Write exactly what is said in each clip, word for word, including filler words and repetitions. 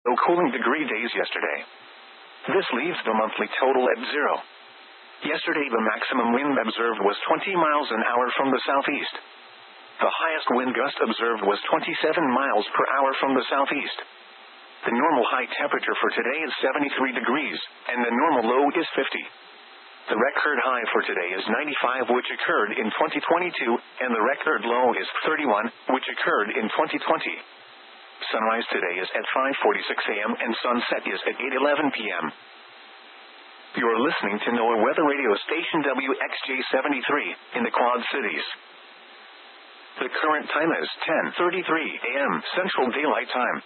No cooling degree days yesterday. This leaves the monthly total at zero. Yesterday the maximum wind observed was twenty miles an hour from the southeast. The highest wind gust observed was twenty-seven miles per hour from the southeast. The normal high temperature for today is seventy-three degrees, and the normal low is fifty. The record high for today is ninety-five, which occurred in twenty twenty-two, and the record low is thirty-one, which occurred in twenty twenty. Sunrise today is at five forty-six a m and sunset is at eight eleven p m You're listening to NOAA Weather Radio Station W X J seventy-three, in the Quad Cities. The current time is ten thirty-three a m Central Daylight Time.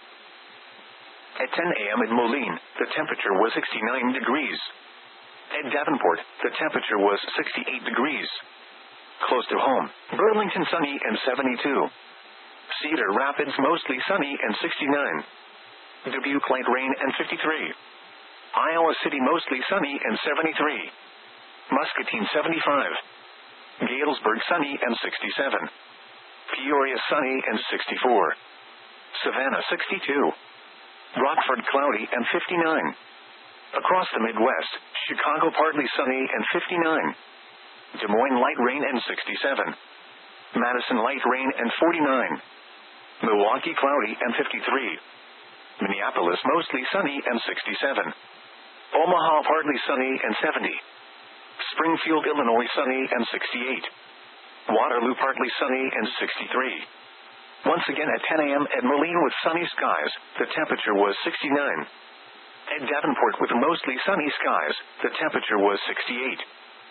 At ten a m in Moline, the temperature was sixty-nine degrees. At Davenport, the temperature was sixty-eight degrees. Close to home, Burlington sunny and seventy-two. Cedar Rapids mostly sunny and sixty-nine. Dubuque light rain and fifty-three. Iowa City mostly sunny and seventy-three. Muscatine seventy-five. Galesburg sunny and sixty-seven. Peoria sunny and sixty-four. Savannah sixty-two. Rockford cloudy and fifty-nine. Across the Midwest, Chicago partly sunny and fifty-nine. Des Moines light rain and sixty-seven. Madison light rain and forty-nine. Milwaukee cloudy and fifty-three. Minneapolis mostly sunny and sixty-seven. Omaha partly sunny and seventy. Springfield, Illinois sunny and sixty-eight. Waterloo partly sunny and sixty-three. Once again at ten a m at Moline with sunny skies, the temperature was sixty-nine. At Davenport with mostly sunny skies, the temperature was sixty-eight.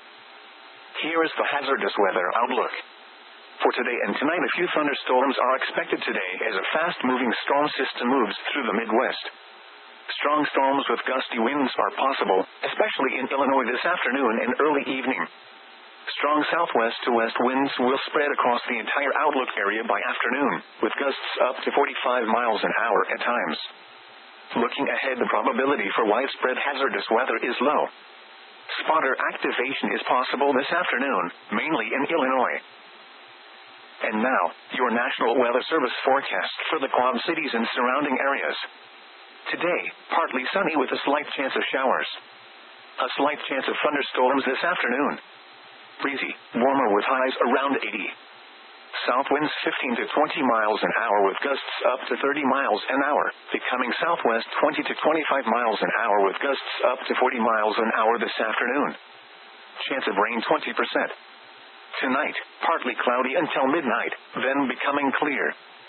Here is the hazardous weather outlook. For today and tonight, a few thunderstorms are expected today as a fast-moving storm system moves through the Midwest. Strong storms with gusty winds are possible, especially in Illinois this afternoon and early evening. Strong southwest to west winds will spread across the entire outlook area by afternoon, with gusts up to forty-five miles an hour at times. Looking ahead, the probability for widespread hazardous weather is low. Spotter activation is possible this afternoon, mainly in Illinois. And now, your National Weather Service forecast for the Quad Cities and surrounding areas. Today, partly sunny with a slight chance of showers. A slight chance of thunderstorms this afternoon. Breezy, warmer with highs around eighty. South winds fifteen to twenty miles an hour with gusts up to thirty miles an hour, becoming southwest twenty to twenty-five miles an hour with gusts up to forty miles an hour this afternoon. Chance of rain twenty percent. Tonight, partly cloudy until midnight, then becoming clear.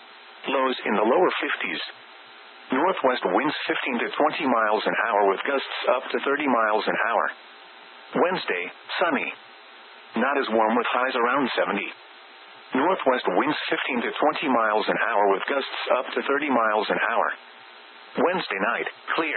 Lows in the lower fifties. Northwest winds fifteen to twenty miles an hour with gusts up to thirty miles an hour. Wednesday, sunny. Not as warm with highs around seventy. Northwest winds fifteen to twenty miles an hour with gusts up to thirty miles an hour. Wednesday night, clear.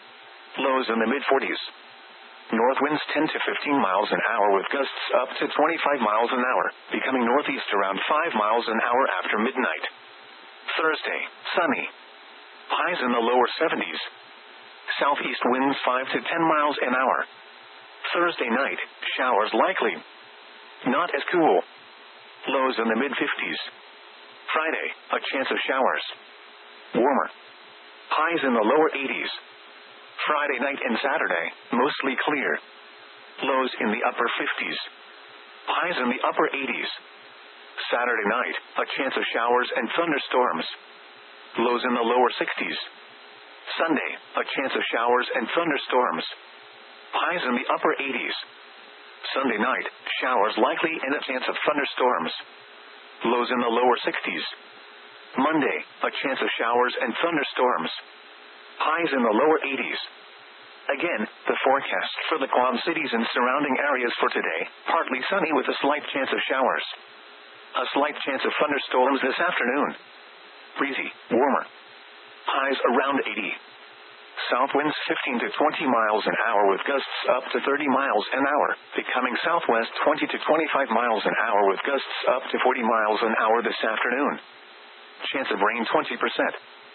Lows in the mid forties. North winds ten to fifteen miles an hour with gusts up to twenty-five miles an hour, becoming northeast around five miles an hour after midnight. Thursday, sunny. Highs in the lower seventies. Southeast winds five to ten miles an hour. Thursday night, showers likely. Not as cool. Lows in the mid fifties. Friday, a chance of showers. Warmer. Highs in the lower eighties. Friday night and Saturday, mostly clear. Lows in the upper fifties. Highs in the upper eighties. Saturday night, a chance of showers and thunderstorms. Lows in the lower sixties. Sunday, a chance of showers and thunderstorms. Highs in the upper eighties. Sunday night, showers likely and a chance of thunderstorms. Lows in the lower sixties. Monday, a chance of showers and thunderstorms. Highs in the lower eighties. Again, the forecast for the Quad Cities and surrounding areas for today, partly sunny with a slight chance of showers. A slight chance of thunderstorms this afternoon. Breezy, warmer. Highs around eighty. South winds fifteen to twenty miles an hour with gusts up to thirty miles an hour, becoming southwest twenty to twenty-five miles an hour with gusts up to forty miles an hour this afternoon. Chance of rain twenty percent.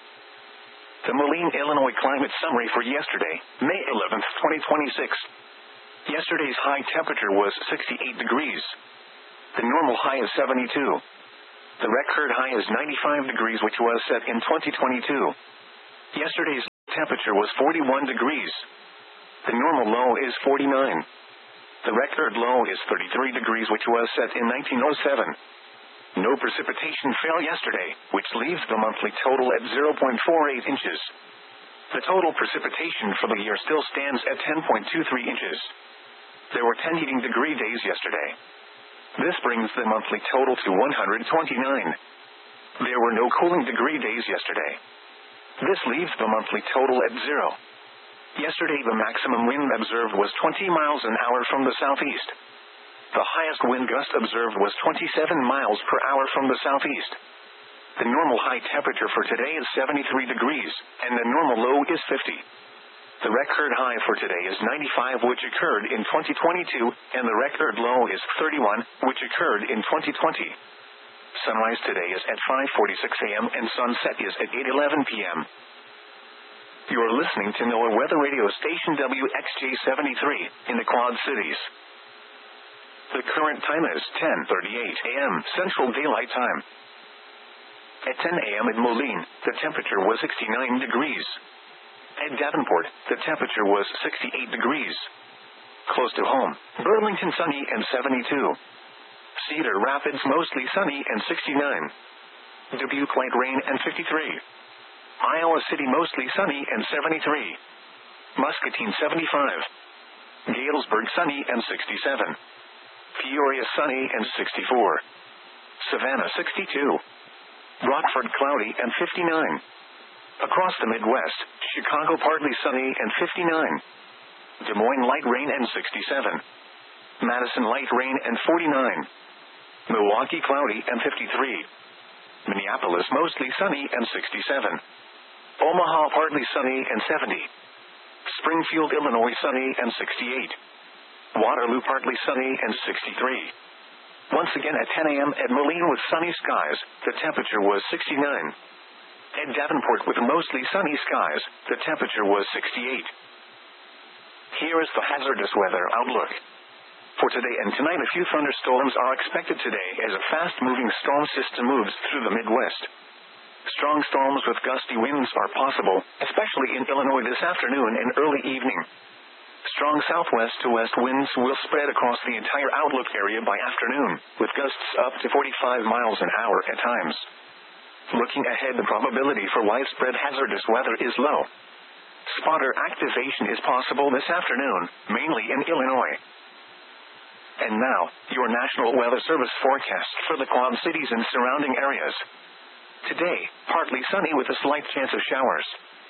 The Moline, Illinois climate summary for yesterday, May eleventh, twenty twenty-six. Yesterday's high temperature was sixty-eight degrees. The normal high is seventy-two. The record high is ninety-five degrees, which was set in twenty twenty-two. Yesterday's Temperature was forty-one degrees. The normal low is forty-nine. The record low is thirty-three degrees, which was set in nineteen oh seven. No precipitation fell yesterday, which leaves the monthly total at zero point four eight inches. The total precipitation for the year still stands at ten point two three inches. There were ten heating degree days yesterday. This brings the monthly total to one hundred twenty-nine. There were no cooling degree days yesterday. This leaves the monthly total at zero. Yesterday the maximum wind observed was twenty miles an hour from the southeast. The highest wind gust observed was twenty-seven miles per hour from the southeast. The normal high temperature for today is seventy-three degrees, and the normal low is fifty. The record high for today is ninety-five, which occurred in twenty twenty-two, and the record low is thirty-one, which occurred in twenty twenty. Sunrise today is at five forty-six a m and sunset is at eight eleven p m You are listening to NOAA Weather Radio Station W X J seventy-three, in the Quad Cities. The current time is ten thirty-eight a m Central Daylight Time. At ten a m in Moline, the temperature was sixty-nine degrees. At Davenport, the temperature was sixty-eight degrees. Close to home, Burlington sunny and seventy-two. Cedar Rapids mostly sunny and sixty-nine. Dubuque light rain and fifty-three. Iowa City mostly sunny and seventy-three. Muscatine seventy-five. Galesburg sunny and sixty-seven. Peoria sunny and sixty-four. Savannah sixty-two. Rockford cloudy and fifty-nine. Across the Midwest, Chicago partly sunny and fifty-nine. Des Moines light rain and sixty-seven. Madison light rain and forty-nine. Milwaukee cloudy and fifty-three. Minneapolis mostly sunny and sixty-seven. Omaha partly sunny and seventy. Springfield, Illinois sunny and sixty-eight. Waterloo partly sunny and sixty-three. Once again at ten a m at Moline with sunny skies, the temperature was sixty-nine. At Davenport with mostly sunny skies, the temperature was sixty-eight. Here is the hazardous weather outlook. For today and tonight, a few thunderstorms are expected today as a fast-moving storm system moves through the Midwest. Strong storms with gusty winds are possible, especially in Illinois this afternoon and early evening. Strong southwest to west winds will spread across the entire outlook area by afternoon, with gusts up to forty-five miles an hour at times. Looking ahead, the probability for widespread hazardous weather is low. Spotter activation is possible this afternoon, mainly in Illinois. And now, your National Weather Service forecast for the Quad Cities and surrounding areas. Today, partly sunny with a slight chance of showers.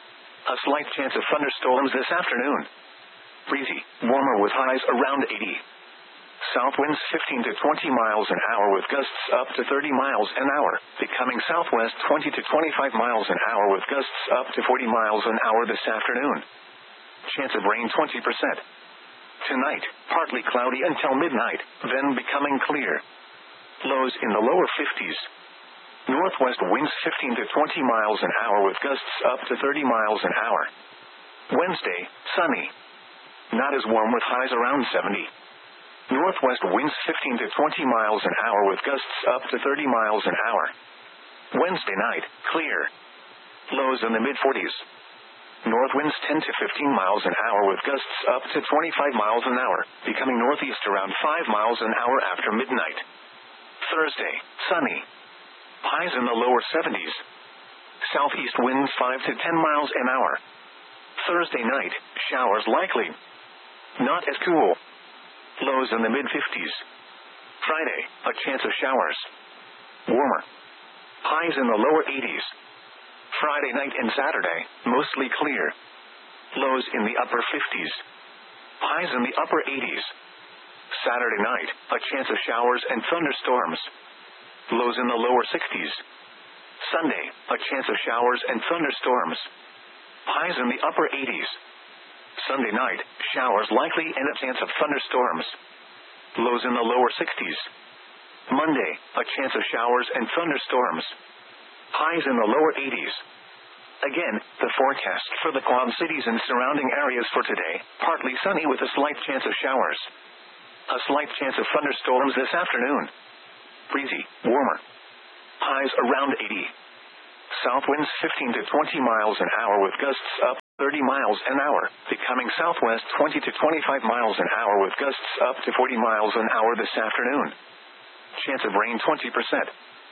A slight chance of thunderstorms this afternoon. Breezy, warmer with highs around eighty. South winds fifteen to twenty miles an hour with gusts up to thirty miles an hour, becoming southwest twenty to twenty-five miles an hour with gusts up to forty miles an hour this afternoon. Chance of rain twenty percent. Tonight, partly cloudy until midnight, then becoming clear. Lows in the lower fifties. Northwest winds fifteen to twenty miles an hour with gusts up to thirty miles an hour. Wednesday, sunny. Not as warm with highs around seventy. Northwest winds fifteen to twenty miles an hour with gusts up to thirty miles an hour. Wednesday night, clear. Lows in the mid forties. North winds ten to fifteen miles an hour with gusts up to twenty-five miles an hour, becoming northeast around five miles an hour after midnight. Thursday, sunny. Highs in the lower seventies. Southeast winds five to ten miles an hour. Thursday night, showers likely. Not as cool. Lows in the mid fifties. Friday, a chance of showers. Warmer. Highs in the lower eighties. Friday night and Saturday, mostly clear. Lows in the upper fifties. Highs in the upper eighties. Saturday night, a chance of showers and thunderstorms. Lows in the lower sixties. Sunday, a chance of showers and thunderstorms. Highs in the upper eighties. Sunday night, showers likely and a chance of thunderstorms. Lows in the lower sixties. Monday, a chance of showers and thunderstorms. Highs in the lower eighties. Again, the forecast for the Quad Cities and surrounding areas for today, partly sunny with a slight chance of showers. A slight chance of thunderstorms this afternoon. Breezy, warmer. Highs around eighty. South winds fifteen to twenty miles an hour with gusts up thirty miles an hour, becoming southwest twenty to twenty-five miles an hour with gusts up to forty miles an hour this afternoon. Chance of rain twenty percent.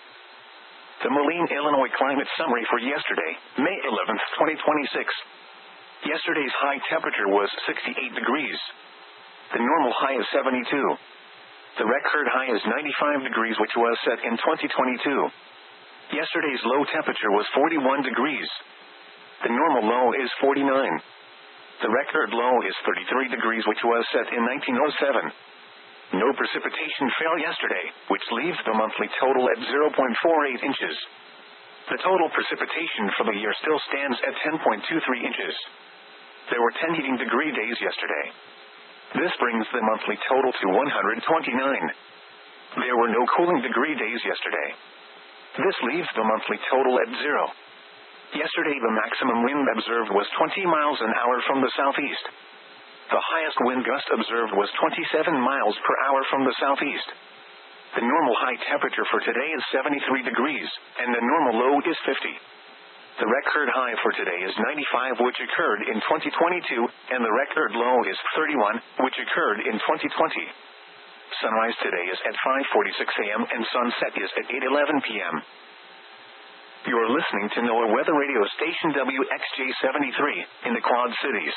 The Moline, Illinois climate summary for yesterday, May eleventh, twenty twenty-six. Yesterday's high temperature was sixty-eight degrees. The normal high is seventy-two. The record high is ninety-five degrees, which was set in twenty twenty-two. Yesterday's low temperature was forty-one degrees. The normal low is forty-nine. The record low is thirty-three degrees, which was set in nineteen oh seven. No precipitation fell yesterday, which leaves the monthly total at zero point four eight inches. The total precipitation for the year still stands at ten point two three inches. There were ten heating degree days yesterday. This brings the monthly total to one hundred twenty-nine. There were no cooling degree days yesterday. This leaves the monthly total at zero. Yesterday the maximum wind observed was twenty miles an hour from the southeast. The highest wind gust observed was twenty-seven miles per hour from the southeast. The normal high temperature for today is seventy-three degrees, and the normal low is fifty. The record high for today is ninety-five, which occurred in twenty twenty-two, and the record low is thirty-one, which occurred in twenty twenty. Sunrise today is at five forty-six a m and sunset is at eight eleven p m You're listening to NOAA Weather Radio Station W X J seventy-three, in the Quad Cities.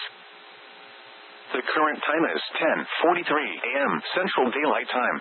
The current time is ten forty-three a m Central Daylight Time.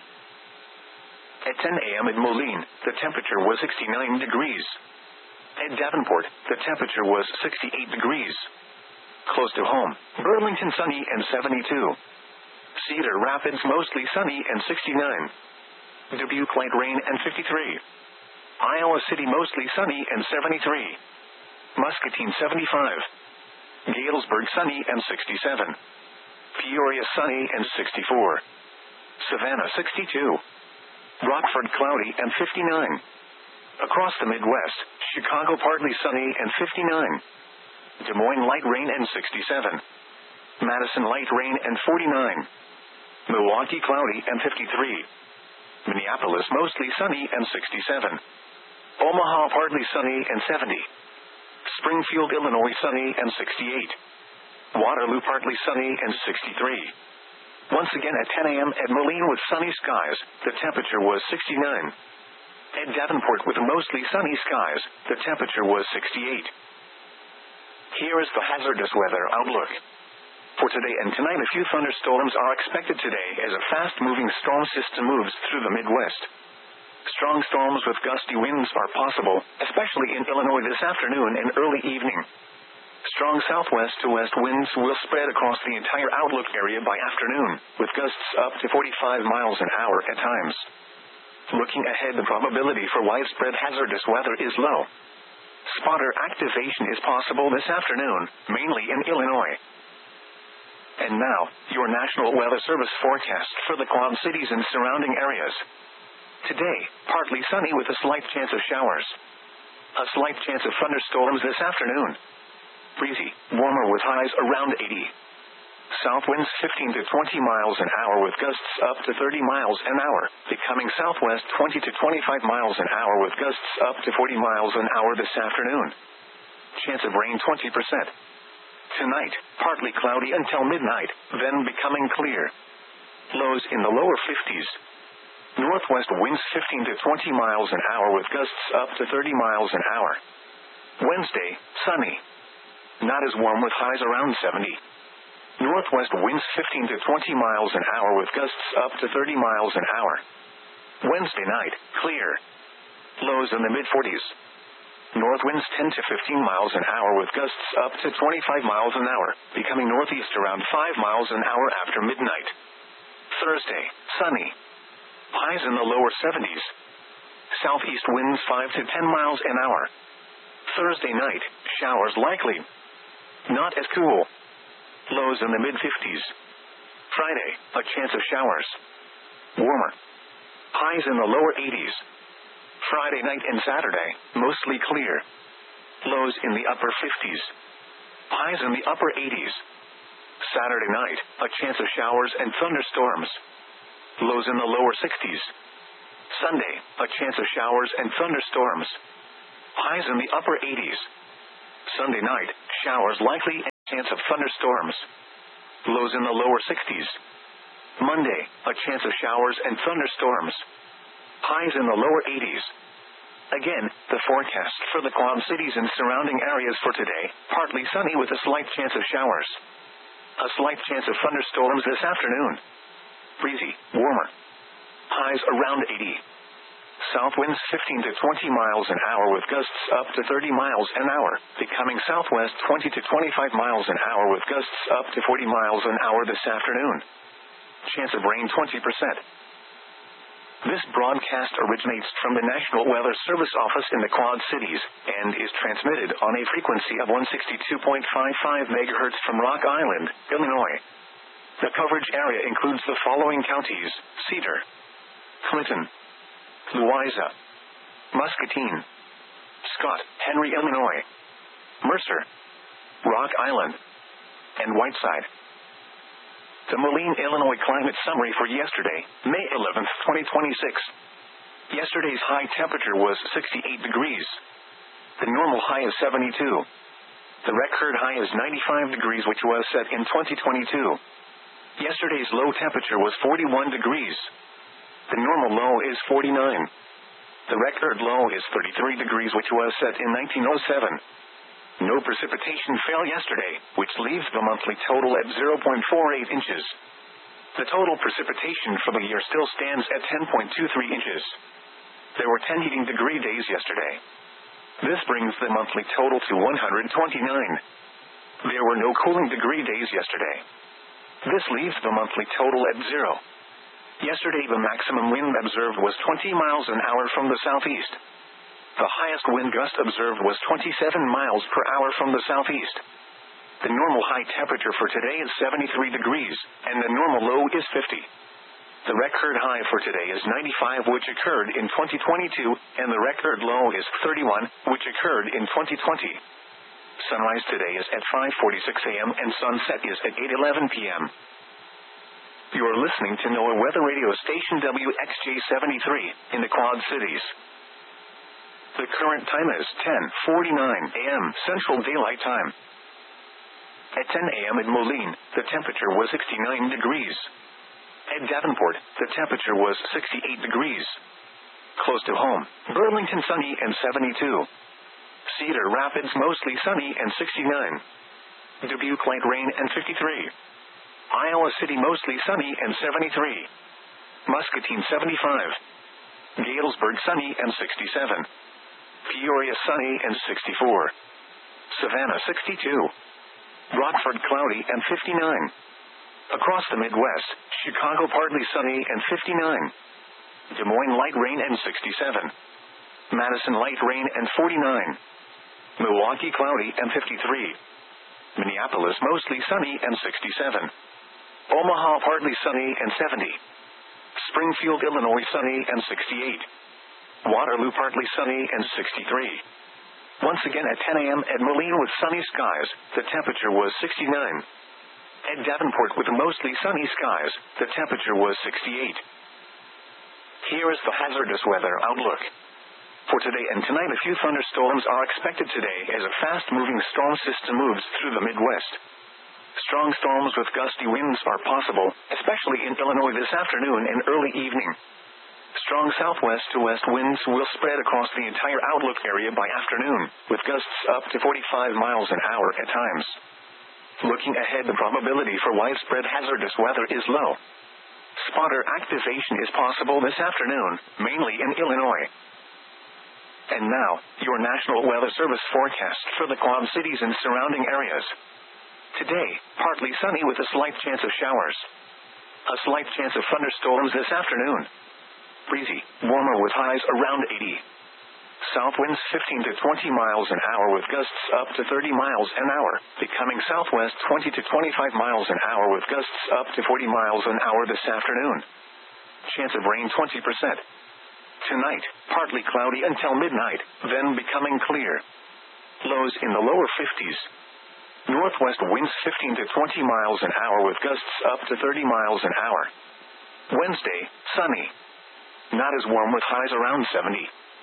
At ten a m in Moline, the temperature was sixty-nine degrees. At Davenport, the temperature was sixty-eight degrees. Close to home, Burlington sunny and seventy-two. Cedar Rapids mostly sunny and sixty-nine. Dubuque light rain and fifty-three. Iowa City mostly sunny and seventy-three. Muscatine seventy-five. Galesburg sunny and sixty-seven. Peoria sunny and sixty-four. Savannah sixty-two. Rockford cloudy and fifty-nine. Across the Midwest, Chicago partly sunny and fifty-nine. Des Moines light rain and sixty-seven. Madison light rain and forty-nine. Milwaukee cloudy and fifty-three. Minneapolis mostly sunny and sixty-seven. Omaha partly sunny and seventy. Springfield, Illinois sunny and sixty-eight. Waterloo partly sunny and sixty-three. Once again at ten a m at Moline with sunny skies, the temperature was sixty-nine. At Davenport with mostly sunny skies, the temperature was sixty-eight. Here is the hazardous weather outlook. For today and tonight, a few thunderstorms are expected today as a fast-moving storm system moves through the Midwest. Strong storms with gusty winds are possible, especially in Illinois this afternoon and early evening. Strong southwest to west winds will spread across the entire outlook area by afternoon, with gusts up to forty-five miles an hour at times. Looking ahead, the probability for widespread hazardous weather is low. Spotter activation is possible this afternoon, mainly in Illinois. And now, your National Weather Service forecast for the Quad Cities and surrounding areas. Today, partly sunny with a slight chance of showers. A slight chance of thunderstorms this afternoon. Breezy, warmer with highs around eighty. South winds fifteen to twenty miles an hour with gusts up to thirty miles an hour, becoming southwest twenty to twenty-five miles an hour with gusts up to forty miles an hour this afternoon. Chance of rain twenty percent. Tonight, partly cloudy until midnight, then becoming clear. Lows in the lower fifties. Northwest winds fifteen to twenty miles an hour with gusts up to thirty miles an hour. Wednesday, sunny. Not as warm with highs around seventy. Northwest winds fifteen to twenty miles an hour with gusts up to thirty miles an hour. Wednesday night, clear. Lows in the mid-forties. North winds ten to fifteen miles an hour with gusts up to twenty-five miles an hour, becoming northeast around five miles an hour after midnight. Thursday, sunny. Highs in the lower seventies. Southeast winds five to ten miles an hour. Thursday night, showers likely. Not as cool. Lows in the mid-fifties. Friday, a chance of showers. Warmer. Highs in the lower eighties. Friday night and Saturday, mostly clear. Lows in the upper fifties. Highs in the upper eighties. Saturday night, a chance of showers and thunderstorms. Lows in the lower sixties. Sunday, a chance of showers and thunderstorms. highs in the upper eighties. Sunday night, showers likely and chance of thunderstorms. Lows in the lower sixties. Monday, a chance of showers and thunderstorms. Highs in the lower eighties. Again, the forecast for the Quad Cities and surrounding areas for today, partly sunny with a slight chance of showers. A slight chance of thunderstorms this afternoon. Breezy, warmer. Highs around eighty. South winds fifteen to twenty miles an hour with gusts up to thirty miles an hour, becoming southwest twenty to twenty-five miles an hour with gusts up to forty miles an hour this afternoon. Chance of rain twenty percent. This broadcast originates from the National Weather Service office in the Quad Cities, and is transmitted on a frequency of one sixty-two point five five megahertz from Rock Island, Illinois. The coverage area includes the following counties: Cedar, Clinton, Louisa, Muscatine, Scott, Henry, Illinois, Mercer, Rock Island, and Whiteside. The Moline, Illinois climate summary for yesterday, May eleventh, twenty twenty-six. Yesterday's high temperature was sixty-eight degrees. The normal high is seventy-two. The record high is ninety-five degrees, which was set in twenty twenty-two. Yesterday's low temperature was forty-one degrees. The normal low is forty-nine. The record low is thirty-three degrees, which was set in nineteen oh seven. No precipitation fell yesterday, which leaves the monthly total at zero point four eight inches. The total precipitation for the year still stands at ten point two three inches. There were ten heating degree days yesterday. This brings the monthly total to one hundred twenty-nine. There were no cooling degree days yesterday. This leaves the monthly total at zero. Yesterday the maximum wind observed was twenty miles an hour from the southeast. The highest wind gust observed was twenty-seven miles per hour from the southeast. The normal high temperature for today is seventy-three degrees, and the normal low is fifty. The record high for today is ninety-five, which occurred in twenty twenty-two, and the record low is thirty-one, which occurred in twenty twenty. Sunrise today is at five forty-six a m and sunset is at eight eleven p m You are listening to NOAA Weather Radio Station W X J seventy-three in the Quad Cities. The current time is ten forty-nine a m Central Daylight Time. At ten a m in Moline, the temperature was sixty-nine degrees. At Davenport, the temperature was sixty-eight degrees. Close to home, Burlington sunny and seventy-two. Cedar Rapids mostly sunny and sixty-nine. Dubuque light rain and fifty-three. Iowa City mostly sunny and seventy-three. Muscatine seventy-five. Galesburg sunny and sixty-seven. Peoria sunny and sixty-four. Savannah sixty-two. Rockford cloudy and fifty-nine. Across the Midwest, Chicago partly sunny and fifty-nine. Des Moines light rain and sixty-seven. Madison light rain and forty-nine. Milwaukee cloudy and fifty-three. Minneapolis mostly sunny and sixty-seven. Omaha partly sunny and seventy. Springfield, Illinois sunny and sixty-eight. Waterloo partly sunny and sixty-three. Once again at ten a m at Moline with sunny skies, the temperature was sixty-nine. At Davenport with mostly sunny skies, the temperature was sixty-eight. Here is the hazardous weather outlook. For today and tonight, a few thunderstorms are expected today as a fast-moving storm system moves through the Midwest. Strong storms with gusty winds are possible, especially in Illinois this afternoon and early evening. Strong southwest to west winds will spread across the entire outlook area by afternoon, with gusts up to forty-five miles an hour at times. Looking ahead, the probability for widespread hazardous weather is low. Spotter activation is possible this afternoon, mainly in Illinois. And now, your National Weather Service forecast for the Quad Cities and surrounding areas. Today, partly sunny with a slight chance of showers. A slight chance of thunderstorms this afternoon. Breezy, warmer with highs around eighty. South winds fifteen to twenty miles an hour with gusts up to thirty miles an hour, becoming southwest twenty to twenty-five miles an hour with gusts up to forty miles an hour this afternoon. Chance of rain twenty percent. Tonight, partly cloudy until midnight, then becoming clear. Lows in the lower fifties. Northwest winds fifteen to twenty miles an hour with gusts up to thirty miles an hour. Wednesday, sunny. Not as warm with highs around seventy.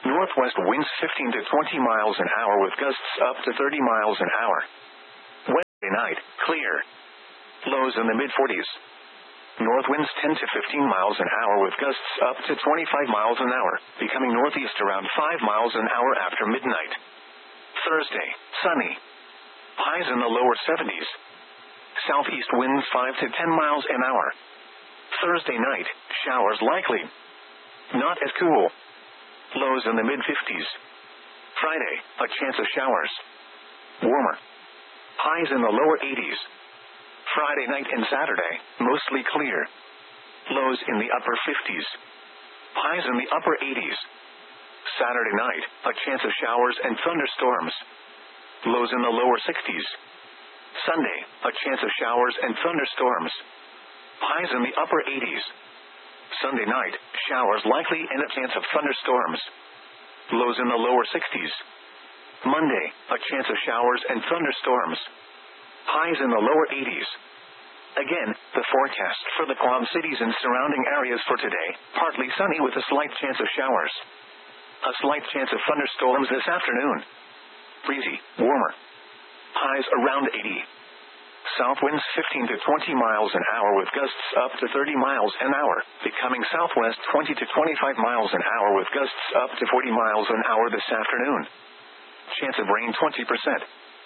Northwest winds fifteen to twenty miles an hour with gusts up to thirty miles an hour. Wednesday night, clear. Lows in the mid forties. North winds ten to fifteen miles an hour with gusts up to twenty-five miles an hour, becoming northeast around five miles an hour after midnight. Thursday, sunny. Highs in the lower seventies. Southeast winds five to ten miles an hour. Thursday night, showers likely. Not as cool. Lows in the mid fifties. Friday, a chance of showers. Warmer. Highs in the lower eighties. Friday night and Saturday, mostly clear. Lows in the upper fifties. Highs in the upper eighties. Saturday night, a chance of showers and thunderstorms. Lows in the lower sixties. Sunday, a chance of showers and thunderstorms. Highs in the upper eighties. Sunday night, showers likely and a chance of thunderstorms. Lows in the lower sixties. Monday, a chance of showers and thunderstorms. Highs in the lower eighties. Again, the forecast for the Quad Cities and surrounding areas for today, partly sunny with a slight chance of showers. A slight chance of thunderstorms this afternoon. Breezy, warmer. Highs around eighty. South winds fifteen to twenty miles an hour with gusts up to thirty miles an hour, becoming southwest twenty to twenty-five miles an hour with gusts up to forty miles an hour this afternoon. Chance of rain twenty percent.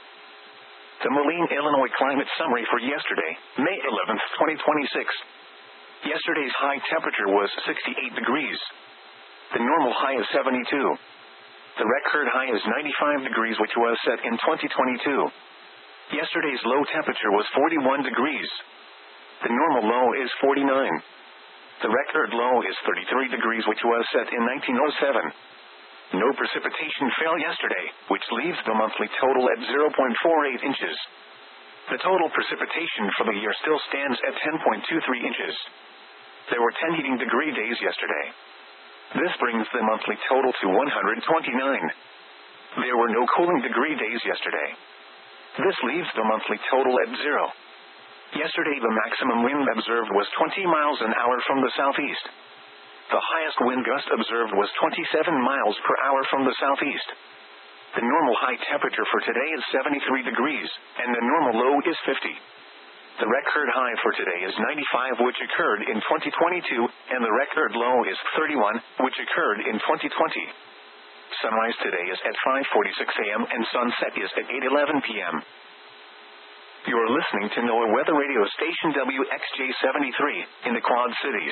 The Moline, Illinois climate summary for yesterday, May eleventh, twenty twenty-six. Yesterday's high temperature was sixty-eight degrees. The normal high is seventy-two. The record high is ninety-five degrees, which was set in twenty twenty-two. Yesterday's low temperature was forty-one degrees. The normal low is forty-nine. The record low is thirty-three degrees, which was set in nineteen oh seven. No precipitation fell yesterday, which leaves the monthly total at zero point four eight inches. The total precipitation for the year still stands at ten point two three inches. There were ten heating degree days yesterday. This brings the monthly total to one hundred twenty-nine. There were no cooling degree days yesterday. This leaves the monthly total at zero. Yesterday the maximum wind observed was twenty miles an hour from the southeast. The highest wind gust observed was twenty-seven miles per hour from the southeast. The normal high temperature for today is seventy-three degrees, and the normal low is fifty. The record high for today is ninety-five, which occurred in twenty twenty-two, and the record low is thirty-one, which occurred in twenty twenty. Sunrise today is at five forty-six a m and sunset is at eight eleven p m You are listening to NOAA Weather Radio Station W X J seventy-three in the Quad Cities.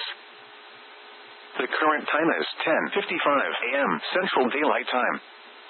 The current time is ten fifty-five a m Central Daylight Time.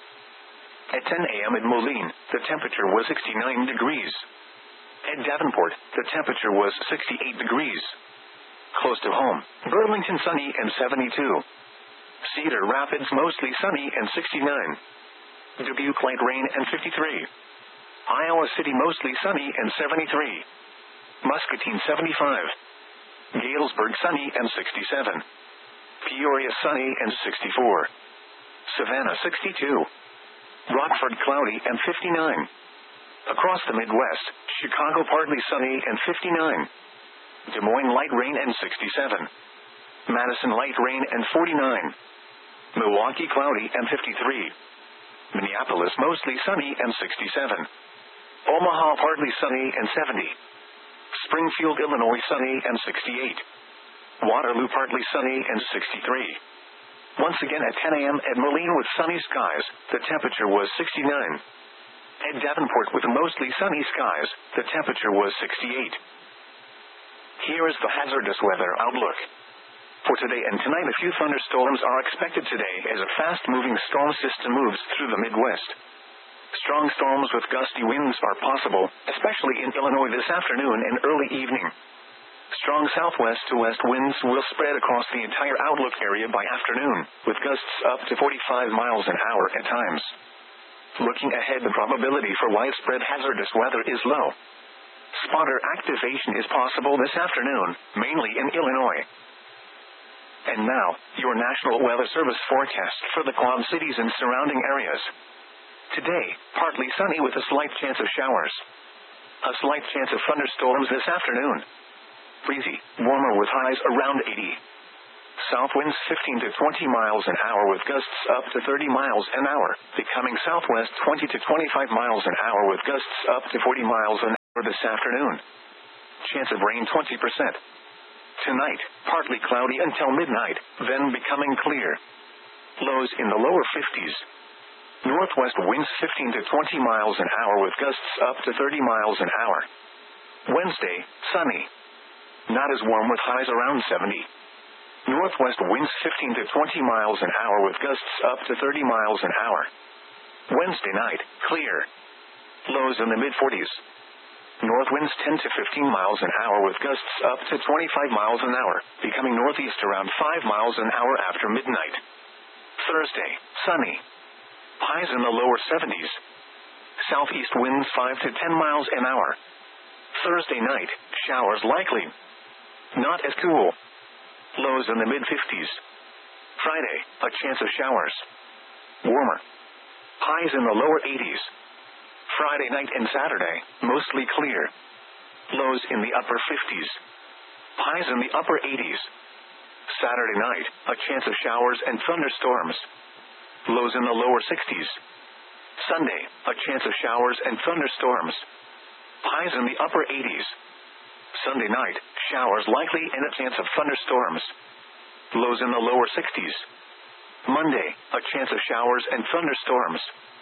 At ten a m in Moline, the temperature was sixty-nine degrees. At Davenport, the temperature was sixty-eight degrees. Close to home, Burlington sunny and seventy-two. Cedar Rapids mostly sunny and sixty-nine. Dubuque light rain and fifty-three. Iowa City mostly sunny and seventy-three. Muscatine seventy-five. Galesburg sunny and sixty-seven. Peoria sunny and sixty-four. Savannah sixty-two. Rockford cloudy and fifty-nine. Across the Midwest, Chicago partly sunny and fifty-nine. Des Moines light rain and sixty-seven. Madison light rain and forty-nine. Milwaukee cloudy and fifty-three. Minneapolis mostly sunny and sixty-seven. Omaha partly sunny and seventy. Springfield, Illinois sunny and sixty-eight. Waterloo partly sunny and sixty-three. Once again at ten a m at Moline with sunny skies, the temperature was sixty-nine. At Davenport with mostly sunny skies, the temperature was sixty-eight. Here is the hazardous weather outlook. For today and tonight, a few thunderstorms are expected today as a fast-moving storm system moves through the Midwest. Strong storms with gusty winds are possible, especially in Illinois this afternoon and early evening. Strong southwest to west winds will spread across the entire outlook area by afternoon, with gusts up to forty-five miles an hour at times. Looking ahead, the probability for widespread hazardous weather is low. Spotter activation is possible this afternoon, mainly in Illinois. And now, your National Weather Service forecast for the Quad Cities and surrounding areas. Today, partly sunny with a slight chance of showers. A slight chance of thunderstorms this afternoon. Breezy, warmer with highs around eighty. South winds fifteen to twenty miles an hour with gusts up to thirty miles an hour, becoming southwest twenty to twenty-five miles an hour with gusts up to forty miles an hour this afternoon. Chance of rain twenty percent. Tonight, partly cloudy until midnight, then becoming clear. Lows in the lower fifties. Northwest winds fifteen to twenty miles an hour with gusts up to thirty miles an hour. Wednesday, sunny. Not as warm with highs around seventy. Northwest winds fifteen to twenty miles an hour with gusts up to thirty miles an hour. Wednesday night, clear. Lows in the mid forties. North winds ten to fifteen miles an hour with gusts up to twenty-five miles an hour, becoming northeast around five miles an hour after midnight. Thursday, sunny. Highs in the lower seventies. Southeast winds five to ten miles an hour. Thursday night, showers likely. Not as cool. Lows in the mid fifties. Friday, a chance of showers. Warmer. Highs in the lower eighties. Friday night and Saturday, mostly clear. Lows in the upper fifties. Highs in the upper eighties. Saturday night, a chance of showers and thunderstorms. Lows in the lower sixties. Sunday, a chance of showers and thunderstorms. Highs in the upper eighties. Sunday night, showers likely and a chance of thunderstorms. Lows in the lower sixties. Monday, a chance of showers and thunderstorms.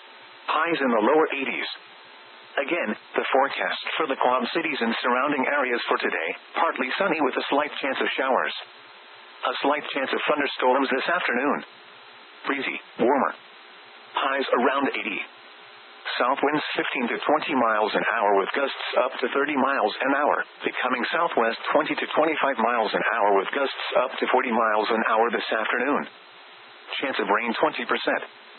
Highs in the lower eighties. Again, the forecast for the Quad Cities and surrounding areas for today, partly sunny with a slight chance of showers. A slight chance of thunderstorms this afternoon. Breezy, warmer. Highs around eighty. South winds fifteen to twenty miles an hour with gusts up to thirty miles an hour, becoming southwest twenty to twenty-five miles an hour with gusts up to forty miles an hour this afternoon. Chance of rain twenty percent.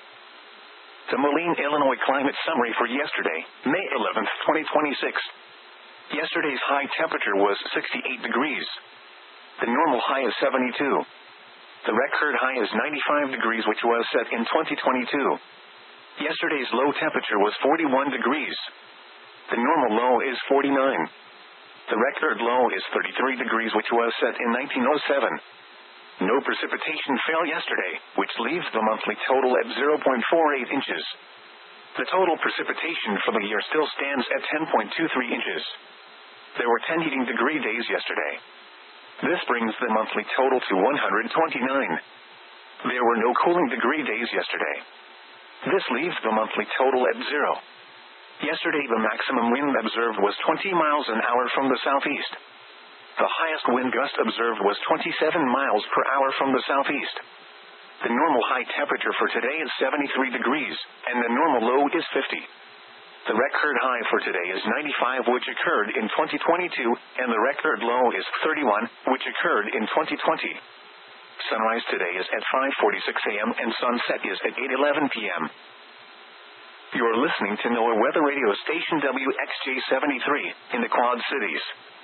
The Moline, Illinois climate summary for yesterday, May eleventh, twenty twenty-six. Yesterday's high temperature was sixty-eight degrees. The normal high is seventy-two. The record high is ninety-five degrees, which was set in twenty twenty-two. Yesterday's low temperature was forty-one degrees. The normal low is forty-nine. The record low is thirty-three degrees, which was set in nineteen oh seven. No precipitation fell yesterday, which leaves the monthly total at zero point four eight inches. The total precipitation for the year still stands at ten point two three inches. There were ten heating degree days yesterday. This brings the monthly total to one hundred twenty-nine. There were no cooling degree days yesterday. This leaves the monthly total at zero. Yesterday the maximum wind observed was twenty miles an hour from the southeast. The highest wind gust observed was twenty-seven miles per hour from the southeast. The normal high temperature for today is seventy-three degrees, and the normal low is fifty. The record high for today is ninety-five, which occurred in twenty twenty-two, and the record low is thirty-one, which occurred in twenty twenty. Sunrise today is at five forty-six a.m. and sunset is at eight eleven p.m. You're listening to NOAA Weather Radio Station W X J seventy-three, in the Quad Cities.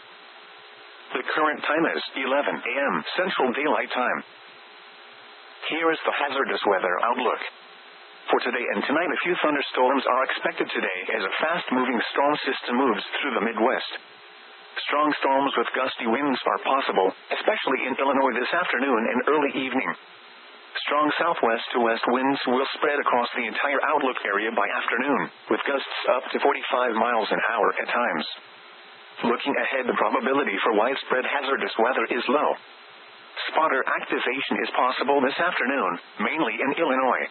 The current time is eleven a.m. Central Daylight Time. Here is the hazardous weather outlook. For today and tonight, a few thunderstorms are expected today as a fast-moving storm system moves through the Midwest. Strong storms with gusty winds are possible, especially in Illinois this afternoon and early evening. Strong southwest to west winds will spread across the entire outlook area by afternoon, with gusts up to forty-five miles an hour at times. Looking ahead, the probability for widespread hazardous weather is low. Spotter activation is possible this afternoon, mainly in Illinois.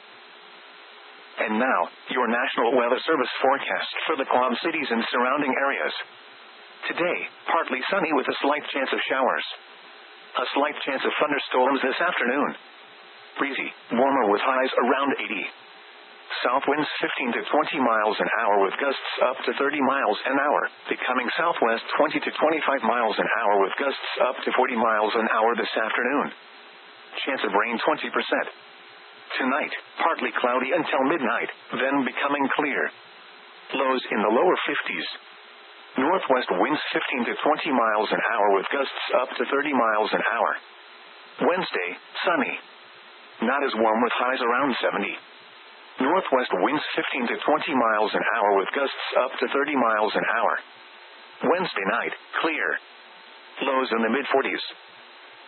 And now, your National Weather Service forecast for the Quad Cities and surrounding areas. Today, partly sunny with a slight chance of showers. A slight chance of thunderstorms this afternoon. Breezy, warmer with highs around eighty. South winds fifteen to twenty miles an hour with gusts up to thirty miles an hour, becoming southwest twenty to twenty-five miles an hour with gusts up to forty miles an hour this afternoon. Chance of rain twenty percent. Tonight, partly cloudy until midnight, then becoming clear. Lows in the lower fifties. Northwest winds fifteen to twenty miles an hour with gusts up to thirty miles an hour. Wednesday, sunny. Not as warm with highs around seventy. Northwest winds fifteen to twenty miles an hour with gusts up to thirty miles an hour. Wednesday night, clear. Lows in the mid forties.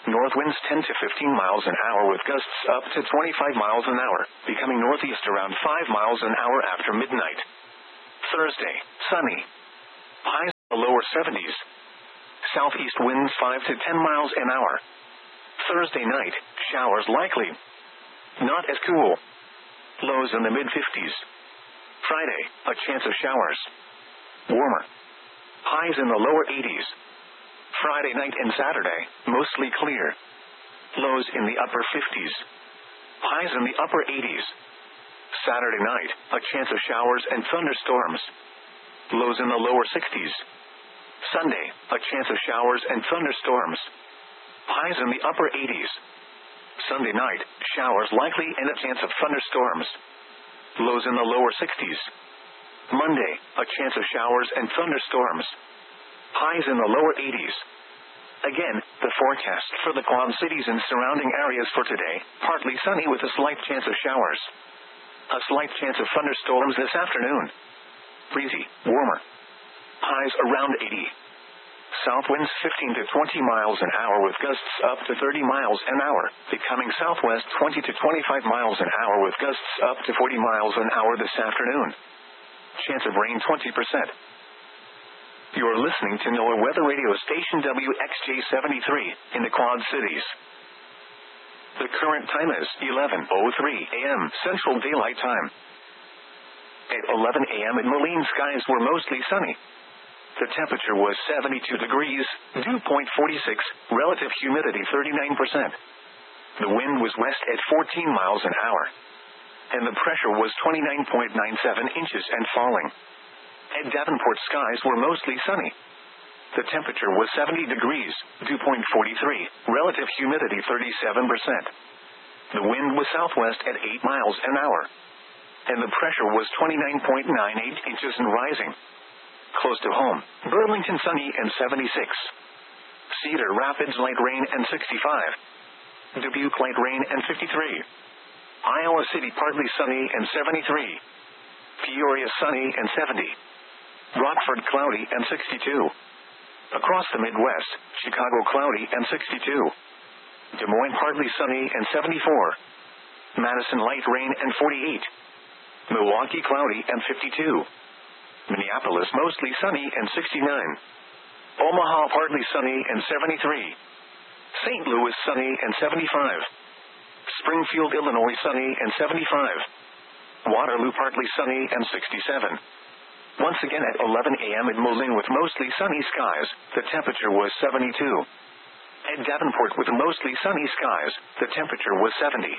North winds ten to fifteen miles an hour with gusts up to twenty-five miles an hour, becoming northeast around five miles an hour after midnight. Thursday, sunny. Highs in the lower seventies. Southeast winds five to ten miles an hour. Thursday night, showers likely. Not as cool. Lows in the mid-fifties. Friday, a chance of showers. Warmer. Highs in the lower eighties. Friday night and Saturday, mostly clear. Lows in the upper fifties. Highs in the upper eighties. Saturday night, a chance of showers and thunderstorms. Lows in the lower sixties. Sunday, a chance of showers and thunderstorms. Highs in the upper eighties. Sunday night, showers likely and a chance of thunderstorms. Lows in the lower sixties. Monday, a chance of showers and thunderstorms. Highs in the lower eighties. Again, the forecast for the Quad Cities and surrounding areas for today, partly sunny with a slight chance of showers. A slight chance of thunderstorms this afternoon. Breezy, warmer. Highs around eighty. South winds fifteen to twenty miles an hour with gusts up to thirty miles an hour, becoming southwest twenty to twenty-five miles an hour with gusts up to forty miles an hour this afternoon. Chance of rain twenty percent. You're listening to NOAA Weather Radio Station W X J seventy-three in the Quad Cities. The current time is eleven oh three a m Central Daylight Time. At eleven a m in Moline, skies were mostly sunny. The temperature was seventy-two degrees, dew point forty-six, relative humidity thirty-nine percent. The wind was west at fourteen miles an hour. And the pressure was twenty-nine point nine seven inches and falling. At Davenport, skies were mostly sunny. The temperature was seventy degrees, dew point forty-three, relative humidity thirty-seven percent. The wind was southwest at eight miles an hour. And the pressure was twenty-nine point nine eight inches and rising. Close to home, Burlington sunny and seventy-six. Cedar Rapids light rain and sixty-five. Dubuque light rain and fifty-three. Iowa City partly sunny and seventy-three. Peoria sunny and seventy. Rockford cloudy and sixty-two. Across the Midwest, Chicago cloudy and sixty-two. Des Moines partly sunny and seventy-four. Madison light rain and forty-eight. Milwaukee cloudy and fifty-two. Minneapolis mostly sunny and sixty-nine. Omaha partly sunny and seventy-three. Saint Louis sunny and seventy-five. Springfield, Illinois sunny and seventy-five. Waterloo partly sunny and sixty-seven. Once again at eleven a m in Moline with mostly sunny skies, the temperature was seventy-two. At Davenport with mostly sunny skies, the temperature was seventy.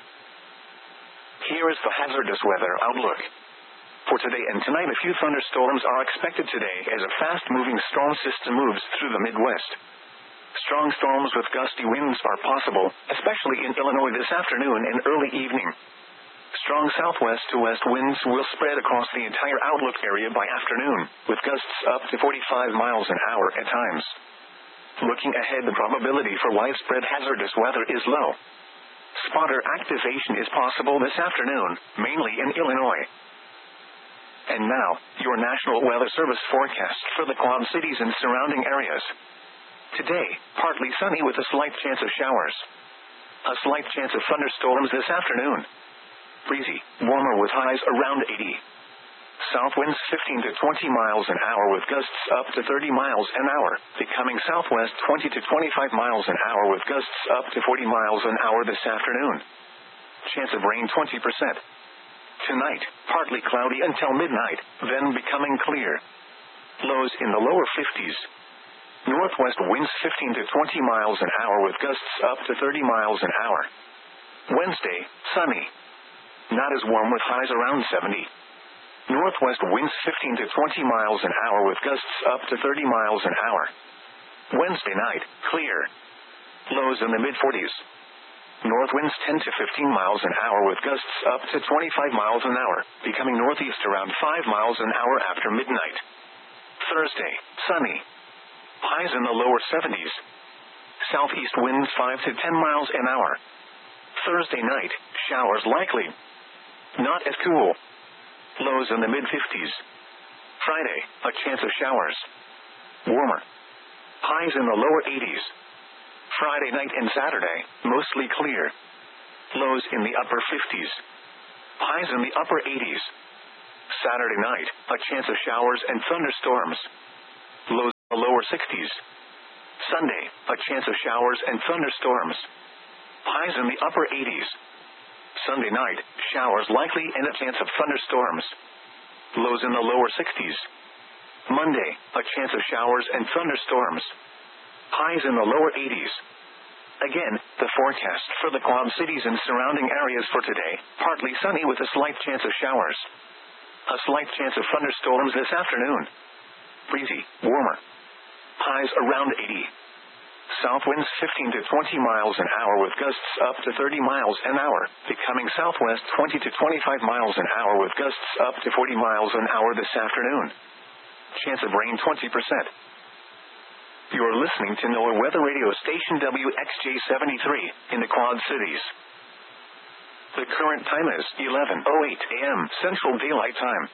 Here is the hazardous weather outlook. For today and tonight, a few thunderstorms are expected today as a fast-moving storm system moves through the Midwest. Strong storms with gusty winds are possible, especially in Illinois this afternoon and early evening. Strong southwest to west winds will spread across the entire outlook area by afternoon, with gusts up to forty-five miles an hour at times. Looking ahead, the probability for widespread hazardous weather is low. Spotter activation is possible this afternoon, mainly in Illinois. And now, your National Weather Service forecast for the Quad Cities and surrounding areas. Today, partly sunny with a slight chance of showers. A slight chance of thunderstorms this afternoon. Breezy, warmer with highs around eighty. South winds fifteen to twenty miles an hour with gusts up to thirty miles an hour, becoming southwest twenty to twenty-five miles an hour with gusts up to forty miles an hour this afternoon. Chance of rain twenty percent. Tonight, partly cloudy until midnight, then becoming clear. Lows in the lower fifties. Northwest winds fifteen to twenty miles an hour with gusts up to thirty miles an hour. Wednesday, sunny. Not as warm with highs around seventy. Northwest winds fifteen to twenty miles an hour with gusts up to thirty miles an hour. Wednesday night, clear. Lows in the mid-forties. North winds ten to fifteen miles an hour with gusts up to twenty-five miles an hour, becoming northeast around five miles an hour after midnight. Thursday, sunny. Highs in the lower seventies. Southeast winds five to ten miles an hour. Thursday night, showers likely. Not as cool. Lows in the mid-fifties. Friday, a chance of showers. Warmer. Highs in the lower eighties. Friday night and Saturday, mostly clear. Lows in the upper fifties. Highs in the upper eighties. Saturday night, a chance of showers and thunderstorms. Lows in the lower sixties. Sunday, a chance of showers and thunderstorms. Highs in the upper eighties. Sunday night, showers likely and a chance of thunderstorms. Lows in the lower sixties. Monday, a chance of showers and thunderstorms. Highs in the lower eighties. Again, the forecast for the Quad Cities and surrounding areas for today, partly sunny with a slight chance of showers. A slight chance of thunderstorms this afternoon. Breezy, warmer. Highs around eighty. South winds fifteen to twenty miles an hour with gusts up to thirty miles an hour, becoming southwest twenty to twenty-five miles an hour with gusts up to forty miles an hour this afternoon. Chance of rain twenty percent. You're listening to NOAA Weather Radio Station W X J seventy-three in the Quad Cities. The current time is eleven oh eight a.m. Central Daylight Time.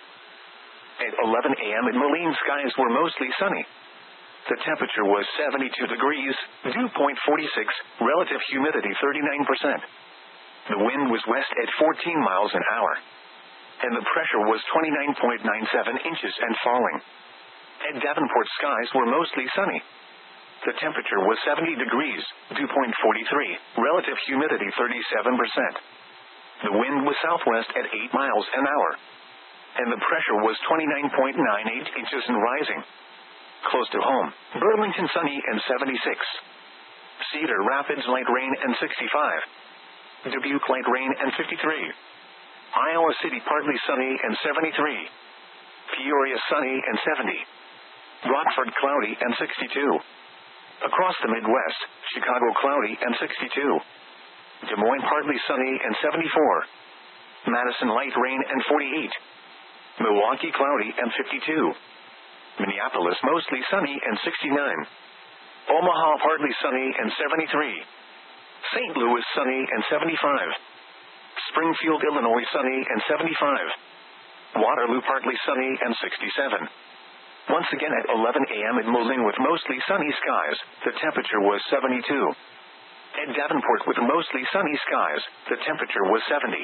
At eleven a.m. in Moline, skies were mostly sunny. The temperature was seventy-two degrees, dew point forty-six, relative humidity thirty-nine percent. The wind was west at fourteen miles an hour. And the pressure was twenty-nine point nine seven inches and falling. At Davenport, skies were mostly sunny. The temperature was seventy degrees, dew point forty-three, relative humidity thirty-seven percent. The wind was southwest at eight miles an hour. And the pressure was twenty-nine point nine eight inches and rising. Close to home, Burlington sunny and seventy-six. Cedar Rapids light rain and sixty-five. Dubuque light rain and fifty-three. Iowa City partly sunny and seventy-three. Peoria sunny and seventy. Rockford cloudy and sixty-two. Across the Midwest, Chicago cloudy and sixty-two. Des Moines partly sunny and seventy-four. Madison light rain and forty-eight. Milwaukee cloudy and fifty-two. Minneapolis mostly sunny and sixty-nine. Omaha partly sunny and seventy-three. Saint Louis sunny and seventy-five. Springfield, Illinois sunny and seventy-five. Waterloo partly sunny and sixty-seven. Once again at eleven a.m. in Moline with mostly sunny skies, the temperature was seventy-two. At Davenport with mostly sunny skies, the temperature was seventy.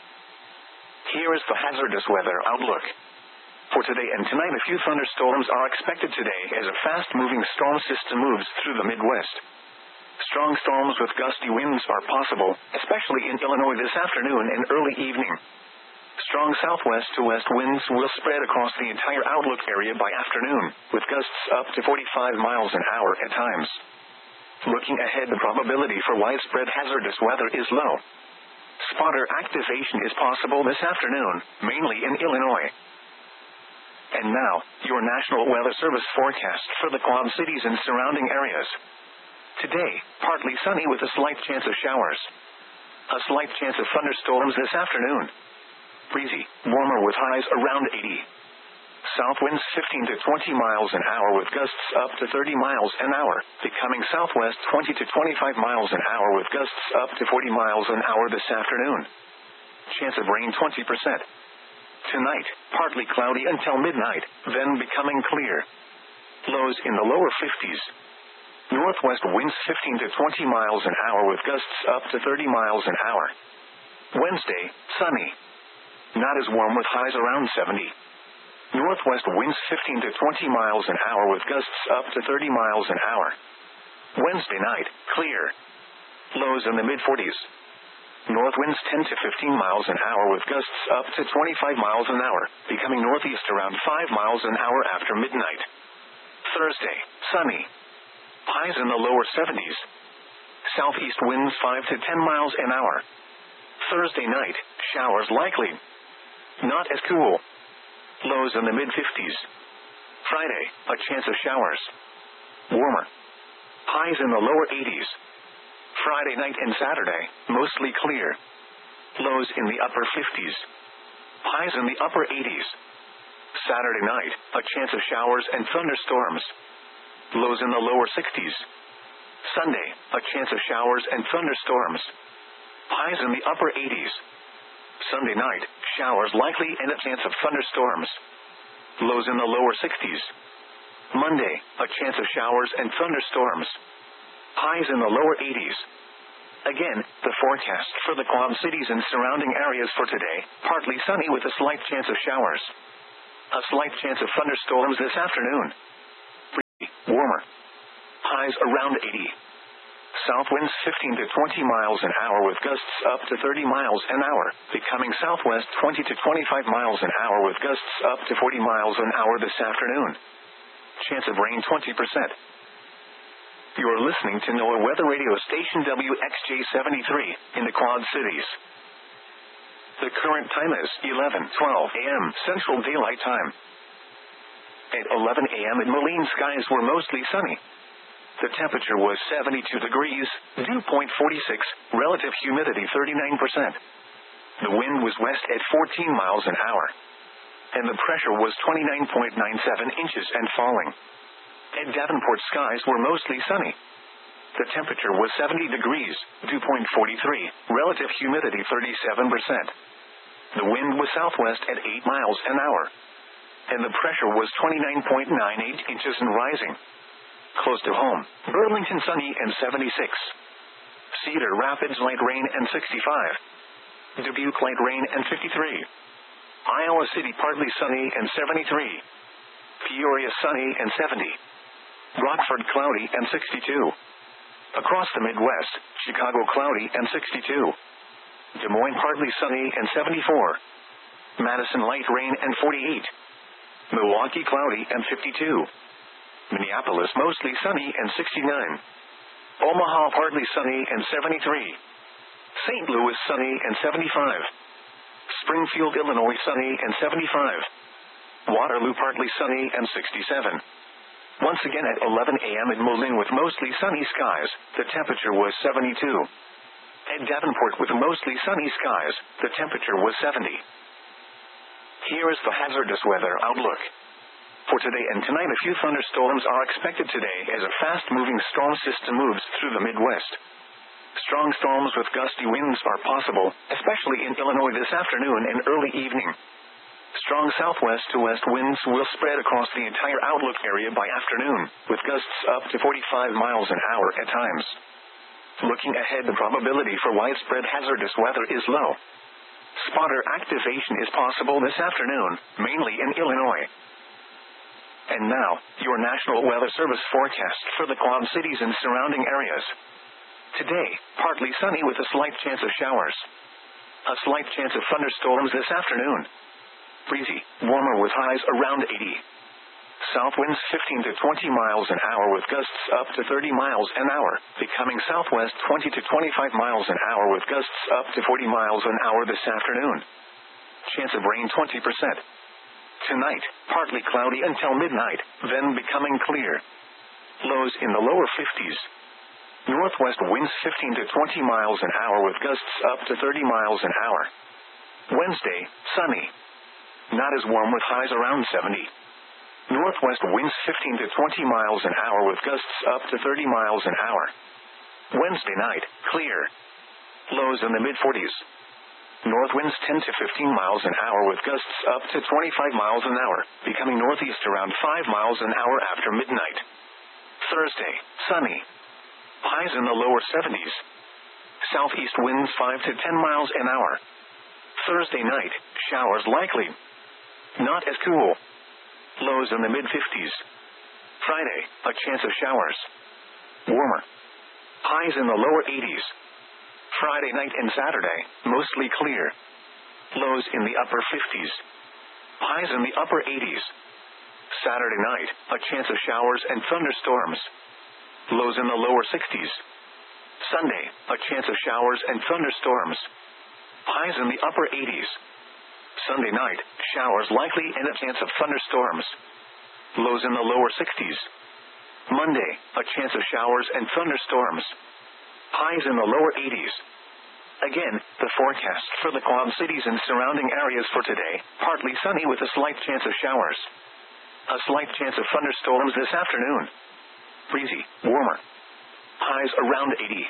Here is the hazardous weather outlook. For today and tonight, a few thunderstorms are expected today as a fast-moving storm system moves through the Midwest. Strong storms with gusty winds are possible, especially in Illinois this afternoon and early evening. Strong southwest to west winds will spread across the entire outlook area by afternoon, with gusts up to forty-five miles an hour at times. Looking ahead, the probability for widespread hazardous weather is low. Spotter activation is possible this afternoon, mainly in Illinois. And now, your National Weather Service forecast for the Quad Cities and surrounding areas. Today, partly sunny with a slight chance of showers. A slight chance of thunderstorms this afternoon. Breezy, warmer with highs around eighty. South winds fifteen to twenty miles an hour with gusts up to thirty miles an hour, becoming southwest twenty to twenty-five miles an hour with gusts up to forty miles an hour this afternoon. Chance of rain twenty percent. Tonight, partly cloudy until midnight, then becoming clear. Lows in the lower fifties. Northwest winds fifteen to twenty miles an hour with gusts up to thirty miles an hour. Wednesday, sunny. Not as warm with highs around seventy. Northwest winds fifteen to twenty miles an hour with gusts up to thirty miles an hour. Wednesday night, clear. Lows in the mid forties. North winds ten to fifteen miles an hour with gusts up to twenty-five miles an hour, becoming northeast around five miles an hour after midnight. Thursday, sunny. Highs in the lower seventies. Southeast winds five to ten miles an hour. Thursday night, showers likely. Not as cool. Lows in the mid fifties. Friday, a chance of showers. Warmer. Highs in the lower eighties. Friday night and Saturday, mostly clear. Lows in the upper fifties. Highs in the upper eighties. Saturday night, a chance of showers and thunderstorms. Lows in the lower sixties. Sunday, a chance of showers and thunderstorms. Highs in the upper eighties. Sunday night, showers likely and a chance of thunderstorms. Lows in the lower sixties. Monday, a chance of showers and thunderstorms. Highs in the lower eighties. Again, the forecast for the Quad Cities and surrounding areas for today, partly sunny with a slight chance of showers. A slight chance of thunderstorms this afternoon. Breezy, warmer. Highs around eighty. South winds fifteen to twenty miles an hour with gusts up to thirty miles an hour, becoming southwest twenty to twenty-five miles an hour with gusts up to forty miles an hour this afternoon. Chance of rain twenty percent. You are listening to NOAA Weather Radio Station W X J seventy-three in the Quad Cities. The current time is eleven twelve a m Central Daylight Time. At eleven a m in Moline, skies were mostly sunny. The temperature was seventy-two degrees, dew point forty-six, relative humidity thirty-nine percent. The wind was west at fourteen miles an hour. And the pressure was twenty-nine point nine seven inches and falling. At Davenport, skies were mostly sunny. The temperature was seventy degrees, dew point forty-three, relative humidity thirty-seven percent. The wind was southwest at eight miles an hour. And the pressure was twenty-nine point nine eight inches and rising. Close to home, Burlington sunny and seventy-six. Cedar Rapids light rain and sixty-five. Dubuque light rain and fifty-three. Iowa City partly sunny and seventy-three. Peoria sunny and seventy. Rockford cloudy and sixty-two. Across the Midwest, Chicago cloudy and sixty-two. Des Moines partly sunny and seventy-four. Madison light rain and forty-eight. Milwaukee cloudy and fifty-two. Minneapolis mostly sunny and sixty-nine. Omaha partly sunny and seventy-three. Saint Louis sunny and seventy-five. Springfield, Illinois sunny and seventy-five. Waterloo partly sunny and sixty-seven. Once again at eleven a m in Moline with mostly sunny skies, the temperature was seventy-two. At Davenport with mostly sunny skies, the temperature was seventy. Here is the hazardous weather outlook. For today and tonight, a few thunderstorms are expected today as a fast-moving storm system moves through the Midwest. Strong storms with gusty winds are possible, especially in Illinois this afternoon and early evening. Strong southwest to west winds will spread across the entire outlook area by afternoon, with gusts up to forty-five miles an hour at times. Looking ahead, the probability for widespread hazardous weather is low. Spotter activation is possible this afternoon, mainly in Illinois. And now, your National Weather Service forecast for the Quad Cities and surrounding areas. Today, partly sunny with a slight chance of showers. A slight chance of thunderstorms this afternoon. Breezy, warmer with highs around eighty. South winds fifteen to twenty miles an hour with gusts up to thirty miles an hour, becoming southwest twenty to twenty-five miles an hour with gusts up to forty miles an hour this afternoon. Chance of rain twenty percent. Tonight, partly cloudy until midnight, then becoming clear. Lows in the lower fifties. Northwest winds fifteen to twenty miles an hour with gusts up to thirty miles an hour. Wednesday, sunny. Not as warm with highs around seventy. Northwest winds fifteen to twenty miles an hour with gusts up to thirty miles an hour. Wednesday night, clear. Lows in the mid forties. North winds ten to fifteen miles an hour with gusts up to twenty-five miles an hour, becoming northeast around five miles an hour after midnight. Thursday, sunny. Highs in the lower seventies. Southeast winds five to ten miles an hour. Thursday night, showers likely. Not as cool. Lows in the mid fifties. Friday, a chance of showers. Warmer. Highs in the lower eighties. Friday night and Saturday, mostly clear. Lows in the upper fifties. Highs in the upper eighties. Saturday night, a chance of showers and thunderstorms. Lows in the lower sixties. Sunday, a chance of showers and thunderstorms. Highs in the upper eighties. Sunday night, showers likely and a chance of thunderstorms. Lows in the lower sixties. Monday, a chance of showers and thunderstorms. Highs in the lower eighties. Again, the forecast for the Quad Cities and surrounding areas for today, partly sunny with a slight chance of showers. A slight chance of thunderstorms this afternoon. Breezy, warmer. Highs around eighty.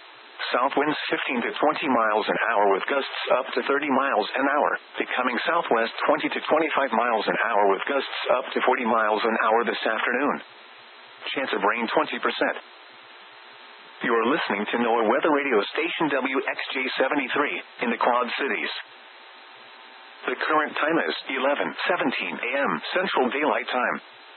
South winds fifteen to twenty miles an hour with gusts up to thirty miles an hour, becoming southwest twenty to twenty-five miles an hour with gusts up to forty miles an hour this afternoon. Chance of rain twenty percent. You're listening to NOAA Weather Radio Station W X J seventy-three in the Quad Cities. The current time is eleven seventeen a m Central Daylight Time.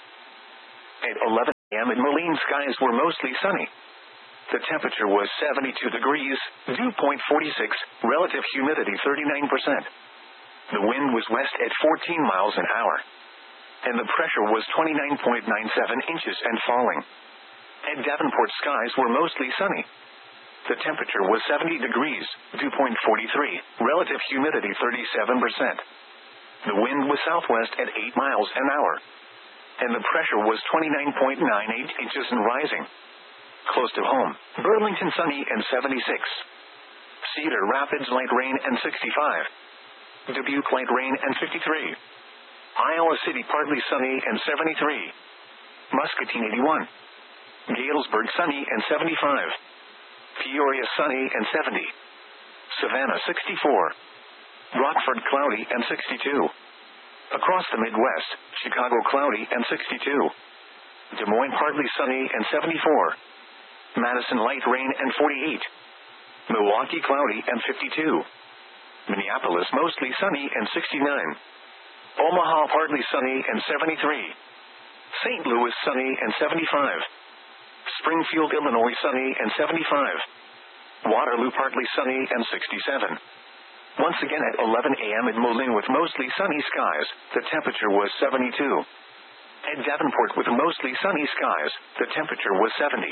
At eleven a m in Moline, skies were mostly sunny. The temperature was seventy-two degrees, dew point forty-six, relative humidity thirty-nine percent. The wind was west at fourteen miles an hour. And the pressure was twenty-nine point nine seven inches and falling. At Davenport, skies were mostly sunny. The temperature was seventy degrees, dew point forty-three, relative humidity thirty-seven percent. The wind was southwest at eight miles an hour. And the pressure was twenty-nine point nine eight inches and rising. Close to home, Burlington sunny and seventy-six. Cedar Rapids light rain and sixty-five. Dubuque light rain and fifty-three. Iowa City partly sunny and seventy-three. Muscatine eighty-one. Galesburg sunny and seventy-five. Peoria sunny and seventy. Savannah sixty-four. Rockford cloudy and sixty-two. Across the Midwest, Chicago cloudy and sixty-two. Des Moines partly sunny and seventy-four. Madison light rain and forty-eight. Milwaukee cloudy and fifty-two. Minneapolis mostly sunny and sixty-nine. Omaha partly sunny and seventy-three. Saint Louis sunny and seventy-five. Springfield, Illinois sunny and seventy-five. Waterloo partly sunny and sixty-seven. Once again at eleven a m in Moline with mostly sunny skies, the temperature was seventy-two. At Davenport with mostly sunny skies, the temperature was seventy.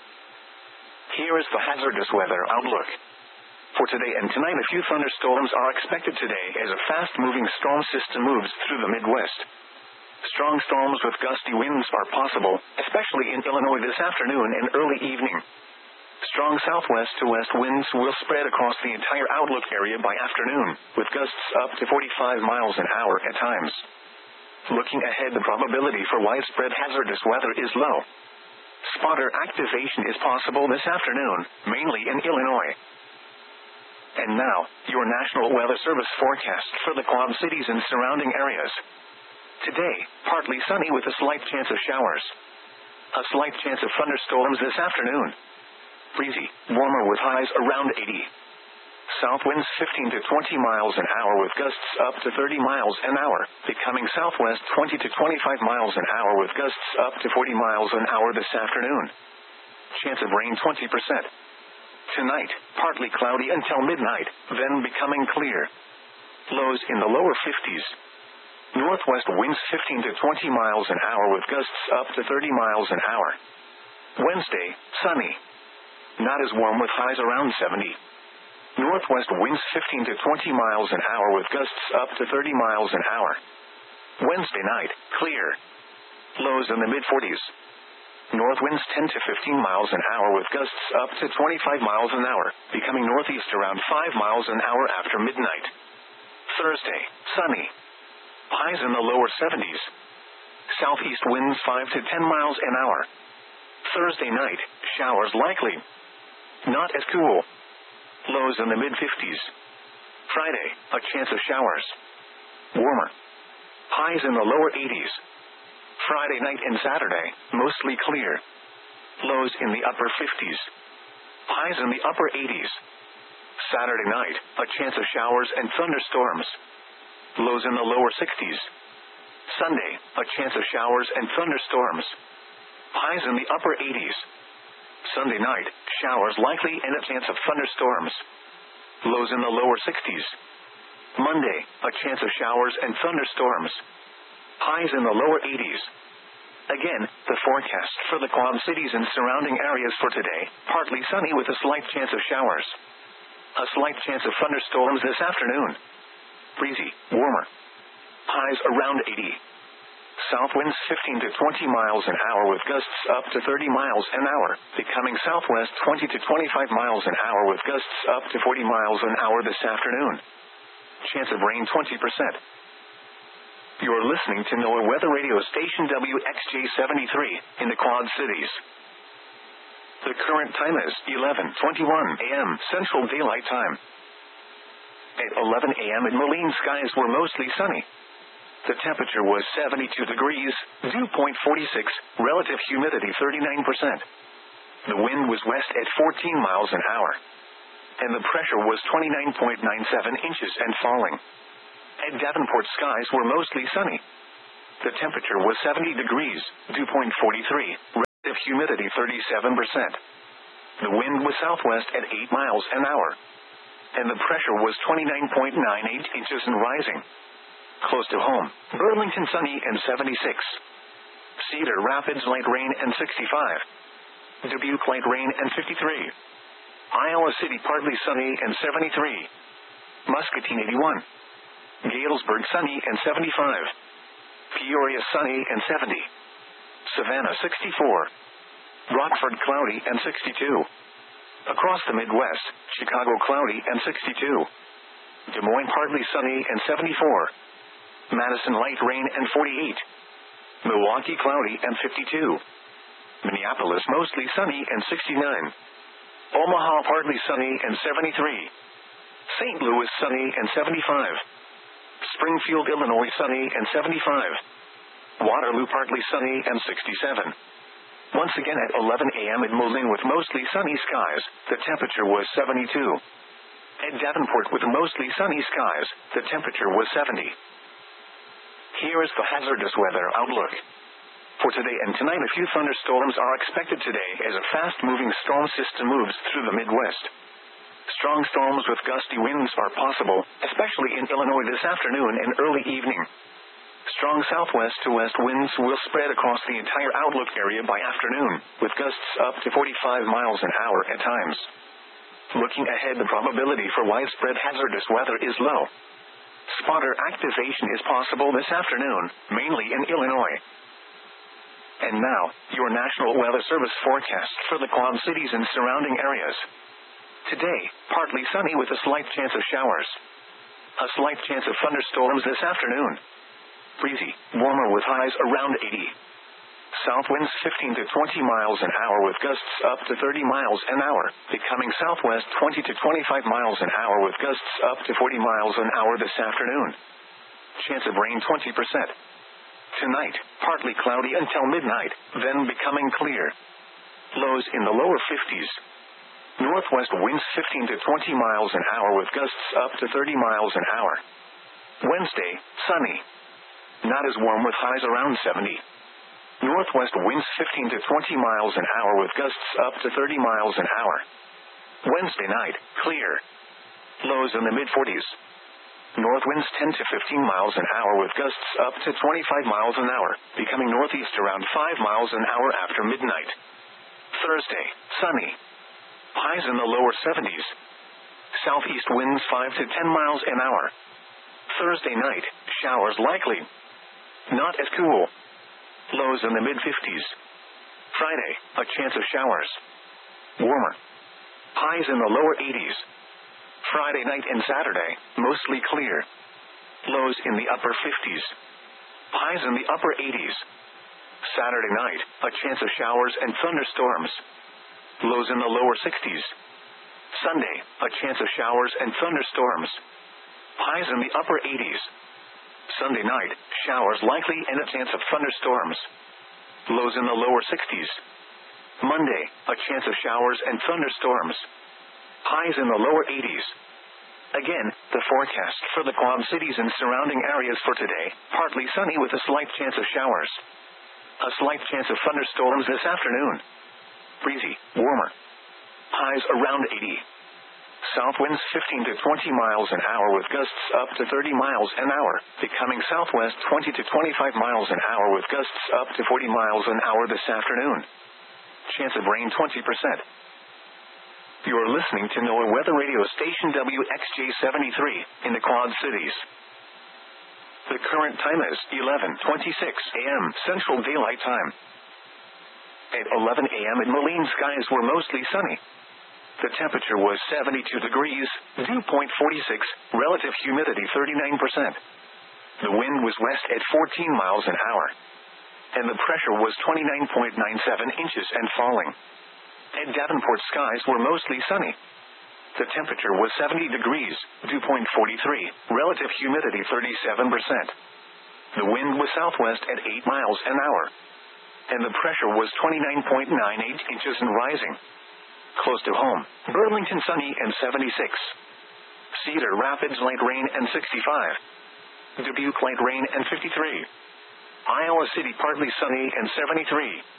Here is the hazardous weather outlook. For today and tonight, a few thunderstorms are expected today as a fast-moving storm system moves through the Midwest. Strong storms with gusty winds are possible, especially in Illinois this afternoon and early evening. Strong southwest to west winds will spread across the entire outlook area by afternoon, with gusts up to forty-five miles an hour at times. Looking ahead, the probability for widespread hazardous weather is low. Spotter activation is possible this afternoon, mainly in Illinois. And now, your National Weather Service forecast for the Quad Cities and surrounding areas. Today, partly sunny with a slight chance of showers. A slight chance of thunderstorms this afternoon. Breezy, warmer with highs around eighty. South winds fifteen to twenty miles an hour with gusts up to thirty miles an hour, becoming southwest twenty to twenty-five miles an hour with gusts up to forty miles an hour this afternoon. Chance of rain twenty percent. Tonight, partly cloudy until midnight, then becoming clear. Lows in the lower fifties. Northwest winds fifteen to twenty miles an hour with gusts up to thirty miles an hour. Wednesday, sunny. Not as warm with highs around seventy. Northwest winds fifteen to twenty miles an hour with gusts up to thirty miles an hour. Wednesday night, clear. Lows in the mid forties. North winds ten to fifteen miles an hour with gusts up to twenty-five miles an hour, becoming northeast around five miles an hour after midnight. Thursday, sunny. Highs in the lower seventies. Southeast winds five to ten miles an hour. Thursday night, showers likely. Not as cool. Lows in the mid fifties. Friday, a chance of showers. Warmer. Highs in the lower eighties. Friday night and Saturday, mostly clear. Lows in the upper fifties. Highs in the upper eighties. Saturday night, a chance of showers and thunderstorms. Lows in the lower sixties. Sunday, a chance of showers and thunderstorms. Highs in the upper eighties. Sunday night, showers likely and a chance of thunderstorms. Lows in the lower sixties. Monday, a chance of showers and thunderstorms. Highs in the lower eighties. Again, the forecast for the Quad Cities and surrounding areas for today, partly sunny with a slight chance of showers. A slight chance of thunderstorms this afternoon. Breezy, warmer. Highs around eighty. South winds fifteen to twenty miles an hour with gusts up to thirty miles an hour, becoming southwest twenty to twenty-five miles an hour with gusts up to forty miles an hour this afternoon. Chance of rain twenty percent. You're listening to NOAA Weather Radio Station W X J seventy-three in the Quad Cities. The current time is eleven twenty-one a m Central Daylight Time. At eleven a m in Moline, skies were mostly sunny. The temperature was seventy-two degrees, dew point forty-six, relative humidity thirty-nine percent. The wind was west at fourteen miles an hour. And the pressure was twenty-nine point nine seven inches and falling. At Davenport, skies were mostly sunny. The temperature was seventy degrees, dew point forty-three, relative humidity thirty-seven percent. The wind was southwest at eight miles an hour. And the pressure was twenty-nine point nine eight inches and rising. Close to home, Burlington sunny and seventy-six. Cedar Rapids light rain and sixty-five. Dubuque light rain and fifty-three. Iowa City partly sunny and seventy-three. Muscatine eighty-one. Galesburg sunny and seventy-five. Peoria sunny and seventy. Savannah sixty-four. Rockford cloudy and sixty-two. Across the Midwest, Chicago cloudy and sixty-two. Des Moines partly sunny and seventy-four. Madison light rain and forty-eight. Milwaukee cloudy and fifty-two. Minneapolis mostly sunny and sixty-nine. Omaha partly sunny and seventy-three. Saint Louis sunny and seventy-five. Springfield, Illinois sunny and seventy-five. Waterloo partly sunny and sixty-seven. Once again at eleven a.m. at Moline with mostly sunny skies, the temperature was seventy-two. At Davenport with mostly sunny skies, the temperature was seventy. Here is the hazardous weather outlook. For today and tonight, a few thunderstorms are expected today as a fast-moving storm system moves through the Midwest. Strong storms with gusty winds are possible, especially in Illinois this afternoon and early evening. Strong southwest to west winds will spread across the entire outlook area by afternoon, with gusts up to forty-five miles an hour at times. Looking ahead, the probability for widespread hazardous weather is low. Spotter activation is possible this afternoon, mainly in Illinois. And now, your National Weather Service forecast for the Quad Cities and surrounding areas. Today, partly sunny with a slight chance of showers. A slight chance of thunderstorms this afternoon. Breezy, warmer with highs around eighty. South winds fifteen to twenty miles an hour with gusts up to thirty miles an hour, becoming southwest twenty to twenty-five miles an hour with gusts up to forty miles an hour this afternoon. Chance of rain twenty percent. Tonight, partly cloudy until midnight, then becoming clear. Lows in the lower fifties. Northwest winds fifteen to twenty miles an hour with gusts up to thirty miles an hour. Wednesday, sunny. Not as warm with highs around seventy. Northwest winds fifteen to twenty miles an hour with gusts up to thirty miles an hour. Wednesday night, clear. Lows in the mid forties. North winds ten to fifteen miles an hour with gusts up to twenty-five miles an hour, becoming northeast around five miles an hour after midnight. Thursday, sunny. Highs in the lower seventies. Southeast winds five to ten miles an hour. Thursday night, showers likely. Not as cool. Lows in the mid fifties. Friday, a chance of showers. Warmer. Highs in the lower eighties. Friday night and Saturday, mostly clear. Lows in the upper fifties. Highs in the upper eighties. Saturday night, a chance of showers and thunderstorms. Lows in the lower sixties. Sunday, a chance of showers and thunderstorms. Highs in the upper eighties. Sunday night, showers likely and a chance of thunderstorms. Lows in the lower sixties. Monday, a chance of showers and thunderstorms. Highs in the lower eighties. Again, the forecast for the Quad Cities and surrounding areas for today, partly sunny with a slight chance of showers. A slight chance of thunderstorms this afternoon. Breezy, warmer. Highs around eighty. South winds fifteen to twenty miles an hour with gusts up to thirty miles an hour, becoming southwest twenty to twenty-five miles an hour with gusts up to forty miles an hour this afternoon. Chance of rain twenty percent. You're listening to NOAA Weather Radio Station W X J seventy-three in the Quad Cities. The current time is eleven twenty-six a.m. Central Daylight Time. At eleven a.m. at Moline, skies were mostly sunny. The temperature was seventy-two degrees, dew point forty-six, relative humidity thirty-nine percent. The wind was west at fourteen miles an hour. And the pressure was twenty-nine point nine seven inches and falling. At Davenport, skies were mostly sunny. The temperature was seventy degrees, dew point forty-three, relative humidity thirty-seven percent. The wind was southwest at eight miles an hour. and the pressure was twenty-nine point nine eight inches and rising. Close to home, Burlington sunny and seventy-six. Cedar Rapids light rain and sixty-five. Dubuque light rain and fifty-three. Iowa City partly sunny and seventy-three.